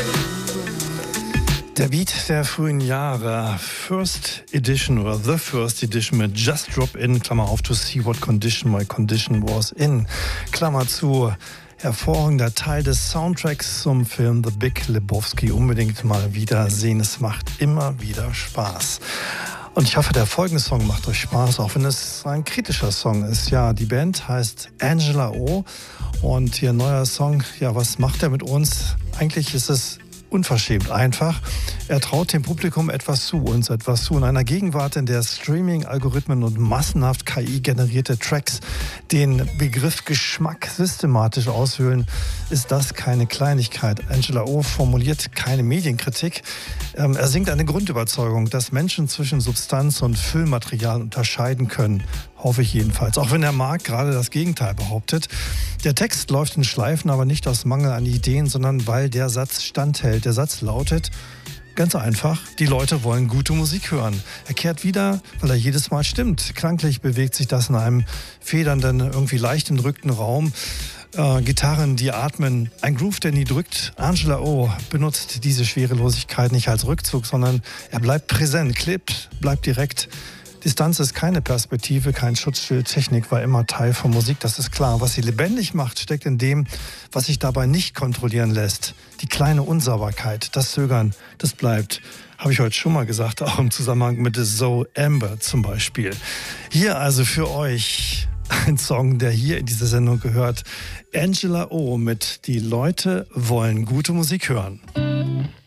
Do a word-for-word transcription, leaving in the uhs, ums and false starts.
Der Beat der frühen Jahre, First Edition oder The First Edition mit Just Drop In, Klammer auf, to see what condition my condition was in, Klammer zu, hervorragender Teil des Soundtracks zum Film The Big Lebowski. Unbedingt mal wieder sehen, es macht immer wieder Spaß. Und ich hoffe, der folgende Song macht euch Spaß, auch wenn es ein kritischer Song ist. Ja, die Band heißt Angela O und ihr neuer Song, ja, was macht er mit uns? Eigentlich ist es unverschämt einfach. Er traut dem Publikum etwas zu, uns etwas zu. In einer Gegenwart, in der Streaming-Algorithmen und massenhaft K I-generierte Tracks den Begriff Geschmack systematisch aushöhlen, ist das keine Kleinigkeit. Angela O formuliert keine Medienkritik. Ähm, er singt eine Grundüberzeugung, dass Menschen zwischen Substanz und Füllmaterial unterscheiden können. Hoffe ich jedenfalls. Auch wenn der Markt gerade das Gegenteil behauptet. Der Text läuft in Schleifen, aber nicht aus Mangel an Ideen, sondern weil der Satz standhält. Der Satz lautet, ganz einfach, die Leute wollen gute Musik hören. Er kehrt wieder, weil er jedes Mal stimmt. Klanglich bewegt sich das in einem federnden, irgendwie leicht entrückten Raum. Äh, Gitarren, die atmen, ein Groove, der nie drückt. Angela O benutzt diese Schwerelosigkeit nicht als Rückzug, sondern er bleibt präsent, klebt, bleibt direkt. Distanz ist keine Perspektive, kein Schutzschild. Technik war immer Teil von Musik, das ist klar. Was sie lebendig macht, steckt in dem, was sich dabei nicht kontrollieren lässt. Die kleine Unsauberkeit, das Zögern, das bleibt. Habe ich heute schon mal gesagt, auch im Zusammenhang mit Zoe Amber zum Beispiel. Hier also für euch ein Song, der hier in diese Sendung gehört. Angela O mit Die Leute wollen gute Musik hören.